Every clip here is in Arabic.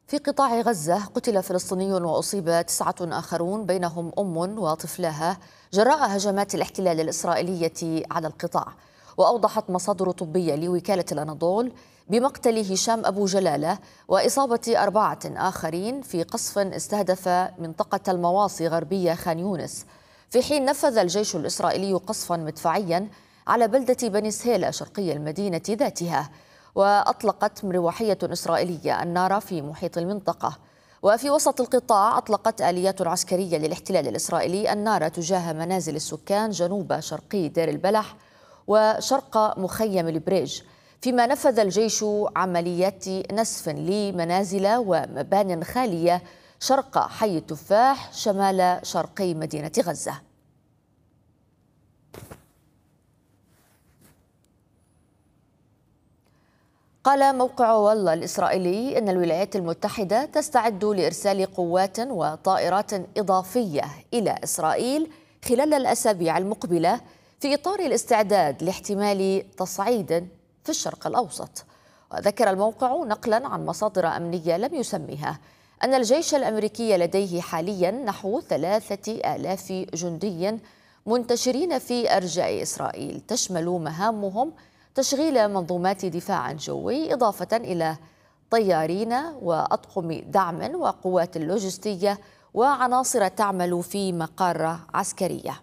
في قطاع غزة قتل فلسطيني وأصيب 9 آخرون بينهم أم وطفلها جراء هجمات الاحتلال الإسرائيلية على القطاع. وأوضحت مصادر طبية لوكالة الأناضول بمقتل هشام أبو جلالة وإصابة 4 آخرين في قصف استهدف منطقة المواصي غربية خان يونس، في حين نفذ الجيش الإسرائيلي قصفا مدفعيا على بلدة بني سهيلة شرقي المدينة ذاتها. وأطلقت مروحية إسرائيلية النار في محيط المنطقة. وفي وسط القطاع أطلقت آليات عسكرية للاحتلال الإسرائيلي النار تجاه منازل السكان جنوب شرقي دير البلح وشرق مخيم البريج، فيما نفذ الجيش عمليات نسف لمنازل ومبان خالية شرق حي التفاح شمال شرقي مدينة غزة. قال موقع والله الإسرائيلي إن الولايات المتحدة تستعد لإرسال قوات وطائرات إضافية إلى إسرائيل خلال الأسابيع المقبلة في إطار الاستعداد لاحتمال تصعيد في الشرق الأوسط. وذكر الموقع نقلا عن مصادر أمنية لم يسمها أن الجيش الأمريكي لديه حاليا نحو 3000 جندي منتشرين في أرجاء إسرائيل، تشمل مهامهم تشغيل منظومات دفاع جوي إضافة إلى طيارين وأطقم دعم وقوات لوجستية وعناصر تعمل في مقار عسكرية.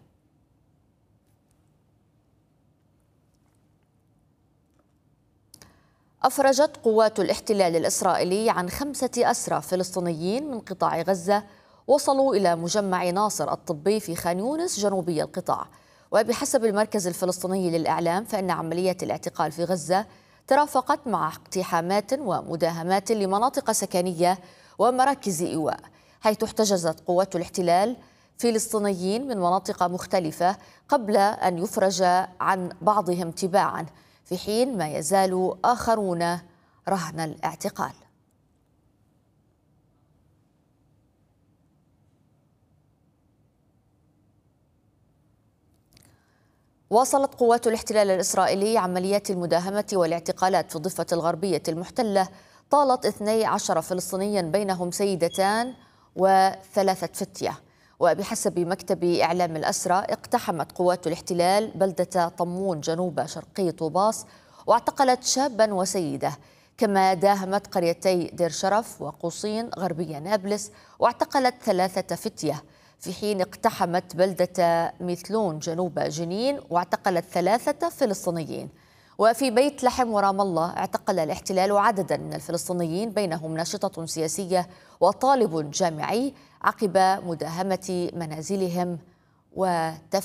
أفرجت قوات الاحتلال الإسرائيلي عن 5 أسرى فلسطينيين من قطاع غزة وصلوا إلى مجمع ناصر الطبي في خان يونس جنوبي القطاع. وبحسب المركز الفلسطيني للإعلام فإن عملية الاعتقال في غزة ترافقت مع اقتحامات ومداهمات لمناطق سكنية ومراكز إيواء، حيث احتجزت قوات الاحتلال فلسطينيين من مناطق مختلفة قبل أن يفرج عن بعضهم تباعا، في حين ما يزال آخرون رهن الاعتقال. واصلت قوات الاحتلال الإسرائيلي عمليات المداهمة والاعتقالات في الضفة الغربية المحتلة طالت 12 فلسطينيا بينهم سيدتان و3 فتية. وبحسب مكتب إعلام الأسرى اقتحمت قوات الاحتلال بلدة طمون جنوب شرقي طوباس واعتقلت شابا وسيدة، كما داهمت قريتي دير شرف وقوصين غربي نابلس واعتقلت 3 فتية، في حين اقتحمت بلدة ميثلون جنوب جنين واعتقلت 3 فلسطينيين. وفي بيت لحم ورام الله اعتقل الاحتلال عددا من الفلسطينيين بينهم ناشطة سياسية وطالب جامعي عقب مداهمة منازلهم وتفجير